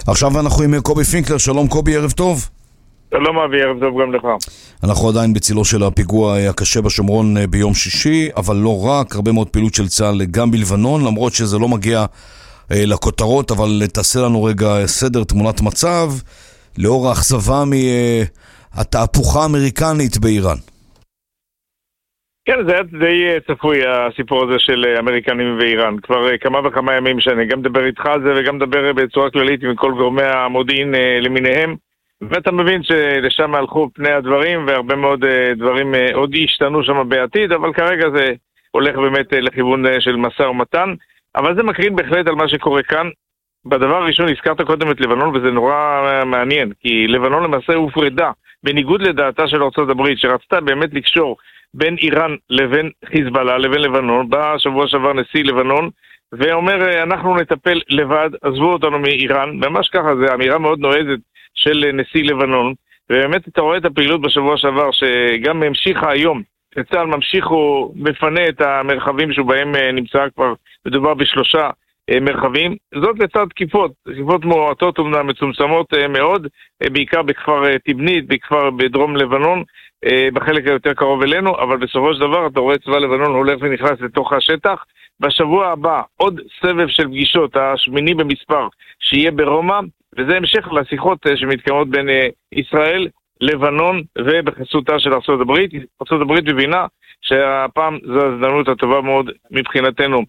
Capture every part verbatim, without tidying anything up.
עכשיו אנחנו עם קובי פינקלר. שלום קובי, ערב טוב. שלום אבי, ערב טוב גם לך. אנחנו עדיין בצילו של הפיגוע הקשה בשומרון ביום שישי, אבל לא רק, הרבה מאוד פעילות של צה"ל גם בלבנון, למרות שזה לא מגיע לכותרות, אבל תעשה לנו רגע סדר, תמונת מצב, לאור האכזבה מהתהפוכה האמריקנית באיראן. כן, זה היה די צפוי הסיפור הזה של אמריקנים ואיראן. כבר כמה וכמה ימים שאני גם מדבר איתך על זה וגם מדבר בצורה כללית עם כל גורמי המודיעין למיניהם. ואתה מבין שלשם הלכו פני הדברים, והרבה מאוד דברים עוד השתנו שם בעתיד, אבל כרגע זה הולך באמת לכיוון של משא ומתן. אבל זה מקרין בהחלט על מה שקורה כאן. בדבר הראשון הזכרת קודם את לבנון, וזה נורא מעניין, כי לבנון למעשה הופרדה, בניגוד לדעתה של ארצות הברית, שרצתה באמת לקשור בין איראן לבין חיזבאללה לבין לבנון. בא שבוע שעבר נשיא לבנון ואומר, אנחנו נטפל לבד, עזבו אותנו מאיראן. ממש ככה, זה אמירה מאוד נועזת של נשיא לבנון, ובאמת אתה רואה את הפעילות בשבוע שעבר שגם המשיכה היום. צה"ל ממשיך ומפנה את המרחבים שבהם נמצא, כבר מדובר בשלושה מרחבים, זאת לצד תקיפות, תקיפות מועטות אומנם, מצומצמות מאוד, בעיקר בכפר תבנית, בכפר בדרום לבנון, בחלק היותר קרוב אלינו, אבל בסופו של דבר אתה רואה צבא לבנון הולך ונכנס לתוך השטח. בשבוע הבא עוד סבב של פגישות, השמיני במספר, שיהיה ברומא, וזה המשך לשיחות שמתקיימות בין ישראל, לבנון ובחסותה של ארצות הברית. ארצות הברית מבינה שהפעם זו ההזדמנות הטובה מאוד מבחינתנו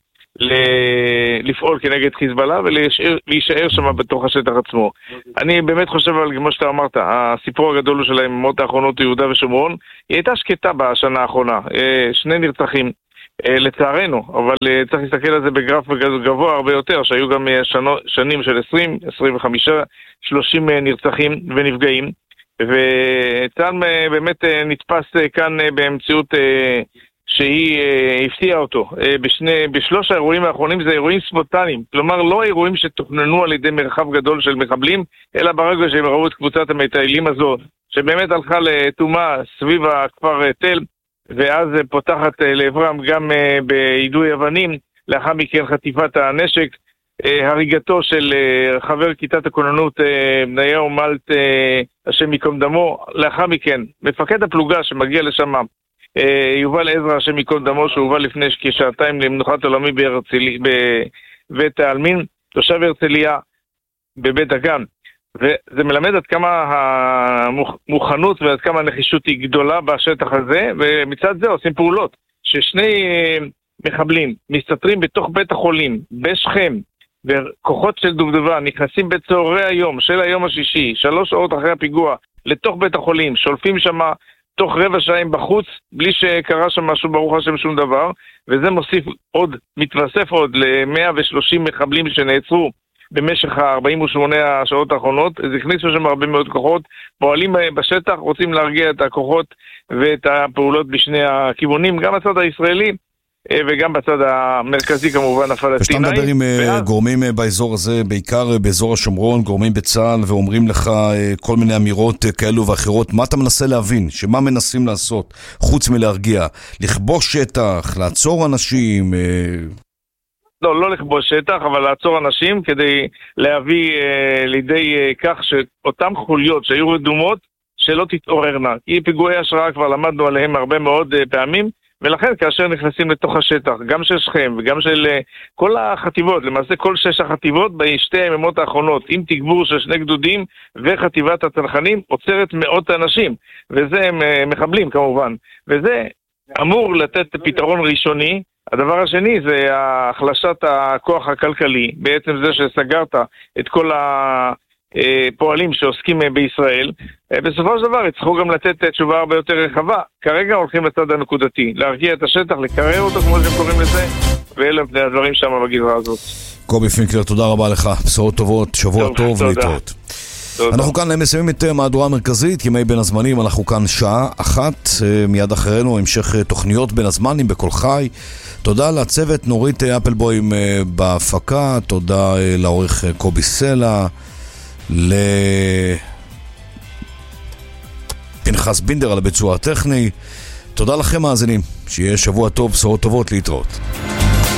לפעול כנגד חיזבאללה ולהישאר שם בתוך השטח עצמו. אני באמת חושב על, כמו שאתה אמרת, הסיפור הגדול הוא שלהם, מות האחרונות יהודה ושומרון. היא הייתה שקטה בשנה האחרונה, שני נרצחים לצערנו, אבל צריך להסתכל על זה בגרף גבוה הרבה יותר, שהיו גם שנים של עשרים, עשרים וחמש, שלושים נרצחים ונפגעים, וצה"ל באמת נתפס כאן במציאות שהיא הפתיעה אותו. בשני, בשלוש האירועים האחרונים זה אירועים ספונטניים, כלומר לא אירועים שתוכננו על ידי מרחב גדול של מחבלים, אלא ברגע שהם ראו את קבוצת המטיילים הזו, שבאמת הלכה לתומה סביב הכפר תל, ואז פותחת לעברם גם ביידוי אבנים, לאחר מכן חטיפת הנשק, הריגתו של חבר כיתת הכוננות בניהו מלט, השם ייקום דמו. לאחר מכן מפקד הפלוגה שמגיע לשם, יובל עזרא, השם ייקום דמו, שהובל לפני כשעתיים למנוחת עולמי בהרצליה, בבית העלמין, תושב הרצליה בבית דגן. וזה מלמד עד כמה המוכנות ועד כמה הנחישות היא גדולה בשטח הזה, ומצד זה עושים פעולות ששני מחבלים מסתתרים בתוך בית החולים בשכם, וכוחות של דובדבן נכנסים בצהרי היום של היום השישי, שלוש שעות אחרי הפיגוע, לתוך בית החולים, שולפים שם תוך רבע שעה בחוץ, בלי שקרה שם משהו, ברוך השם, שום דבר. וזה מוסיף עוד, מתווסף עוד ל-מאה ושלושים מחבלים שנעצרו במשך ה-ארבעים ושמונה השעות האחרונות. אז הכניסו שם הרבה מאוד כוחות, פועלים בשטח, רוצים להרגיע את הכוחות ואת הפעולות בשני הכיוונים, גם בצד הישראלי וגם בצד המרכזי כמובן הפלסטיני. ושאתה מדבר עם ואז... גורמים באזור הזה, בעיקר באזור השומרון, גורמים בצה"ל, ואומרים לך כל מיני אמירות כאלו ואחרות, מה אתה מנסה להבין? שמה מנסים לעשות חוץ מלהרגיע? לכבוש שטח, לעצור אנשים? לא, לא לכבוש שטח, אבל לעצור אנשים כדי להביא אה, לידי אה, כך שאותם חוליות שהיו רדומות, שלא תתעוררנה. כי פיגועי השראה כבר למדנו עליהם הרבה מאוד אה, פעמים, ולכן כאשר נכנסים לתוך השטח, גם של שכם וגם של uh, כל החטיבות, למעשה כל שש החטיבות בשתי היממות האחרונות, עם תגבור של שני גדודים וחטיבת הצנחנים, עוצרת מאות אנשים, וזה הם uh, מחבלים כמובן, וזה אמור לתת פתרון ראשוני. הדבר השני זה החלשת הכוח הכלכלי, בעצם זה שסגרת את כל ה... פועלים שעוסקים בישראל. בסופו של דבר יצטרכו גם לתת תשובה הרבה יותר רחבה. כרגע הולכים לצד הנקודתי, להרגיע את השטח, לקרר אותו כמו שהם קוראים לזה, ואלה פני הדברים שם בגזרה הזאת. קובי פינקלר, תודה רבה לך, בשורות טובות, שבוע טוב, טוב ולהתראות. אנחנו כאן מסיימים את מהדורה המרכזית, ימי בין הזמנים, אנחנו כאן שעה אחת, מיד אחרינו המשך תוכניות בין הזמנים בכל חי. תודה לצוות נורית אפלבוים בהפקה, תודה לעורך קובי סלע, לפנחס בינדר על הביצוע הטכני. תודה לכם מאזינים, שיהיה שבוע טוב, בשורות טובות, להתראות.